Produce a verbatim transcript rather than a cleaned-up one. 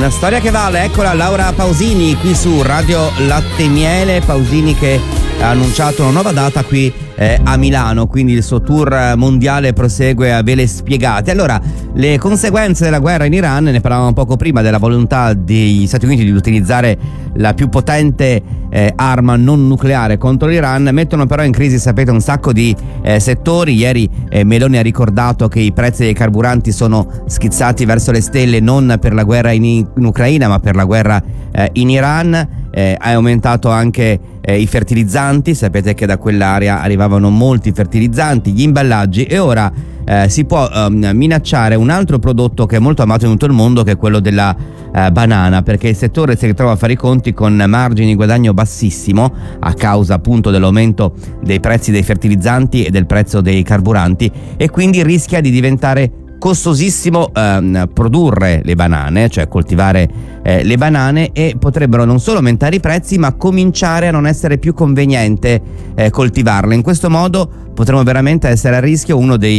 Una storia che vale, eccola Laura Pausini qui su Radio Latte e Miele. Pausini che ha annunciato una nuova data qui eh, a Milano, quindi il suo tour mondiale prosegue a Vele Spiegate. Allora, le conseguenze della guerra in Iran, ne parlavamo poco prima, della volontà degli Stati Uniti di utilizzare la più potente eh, arma non nucleare contro l'Iran, mettono però in crisi, sapete, un sacco di eh, settori. Ieri eh, Meloni ha ricordato che i prezzi dei carburanti sono schizzati verso le stelle non per la guerra in, in Ucraina ma per la guerra eh, in Iran. Eh, ha aumentato anche eh, i fertilizzanti, sapete che da quell'area arrivavano molti fertilizzanti, gli imballaggi, e ora eh, si può um, minacciare un altro prodotto che è molto amato in tutto il mondo, che è quello della eh, banana, perché il settore si ritrova a fare i conti con margini di guadagno bassissimo a causa appunto dell'aumento dei prezzi dei fertilizzanti e del prezzo dei carburanti, e quindi rischia di diventare costosissimo ehm, produrre le banane, cioè coltivare eh, le banane, e potrebbero non solo aumentare i prezzi ma cominciare a non essere più conveniente eh, coltivarle. In questo modo potremmo veramente essere a rischio uno dei